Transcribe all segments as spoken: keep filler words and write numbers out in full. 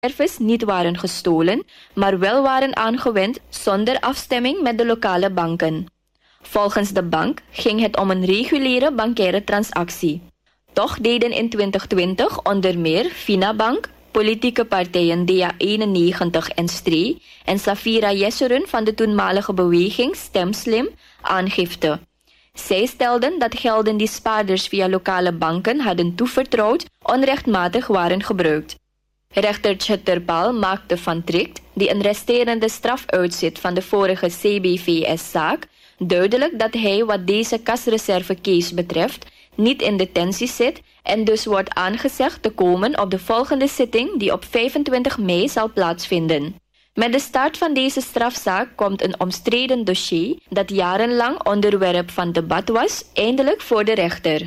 service niet waren gestolen, maar wel waren aangewend zonder afstemming met de lokale banken. Volgens de bank ging het om een reguliere bankaire transactie. Toch deden in twintig twintig onder meer Finabank, politieke partijen D A eenennegentig en S T R E en Safira Jesseren van de toenmalige beweging Stem Slim aangifte. Zij stelden dat gelden die spaarders via lokale banken hadden toevertrouwd onrechtmatig waren gebruikt. Rechter Tjetterpal maakte van Tricht, die een resterende straf uitzit van de vorige C B V S-zaak, duidelijk dat hij wat deze kasreserve-case betreft niet in detentie zit en dus wordt aangezegd te komen op de volgende zitting die op vijfentwintig mei zal plaatsvinden. Met de start van deze strafzaak komt een omstreden dossier dat jarenlang onderwerp van debat was, eindelijk voor de rechter.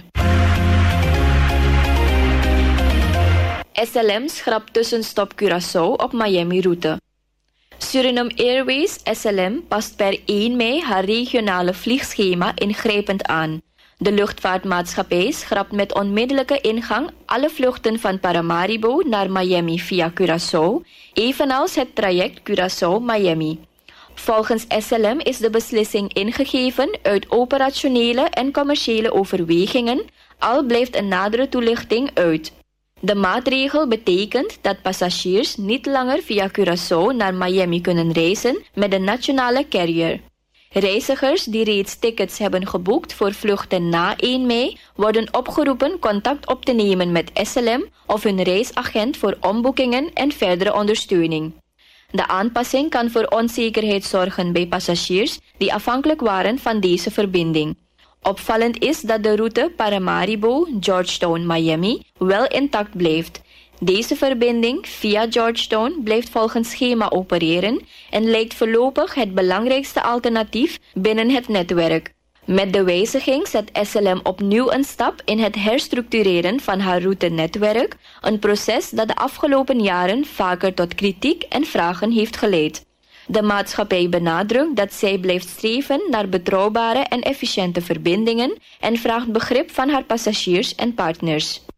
S L M schrapt tussenstop Curaçao op Miami-route. Suriname Airways S L M past per één mei haar regionale vliegschema ingrijpend aan. De luchtvaartmaatschappij schrapt met onmiddellijke ingang alle vluchten van Paramaribo naar Miami via Curaçao, evenals het traject Curaçao-Miami. Volgens S L M is de beslissing ingegeven uit operationele en commerciële overwegingen, al blijft een nadere toelichting uit. De maatregel betekent dat passagiers niet langer via Curaçao naar Miami kunnen reizen met de nationale carrier. Reizigers die reeds tickets hebben geboekt voor vluchten na één mei worden opgeroepen contact op te nemen met S L M of hun reisagent voor omboekingen en verdere ondersteuning. De aanpassing kan voor onzekerheid zorgen bij passagiers die afhankelijk waren van deze verbinding. Opvallend is dat de route Paramaribo, Georgetown, Miami wel intact blijft. Deze verbinding via Georgetown blijft volgens schema opereren en lijkt voorlopig het belangrijkste alternatief binnen het netwerk. Met de wijziging zet S L M opnieuw een stap in het herstructureren van haar routenetwerk, een proces dat de afgelopen jaren vaker tot kritiek en vragen heeft geleid. De maatschappij benadrukt dat zij blijft streven naar betrouwbare en efficiënte verbindingen en vraagt begrip van haar passagiers en partners.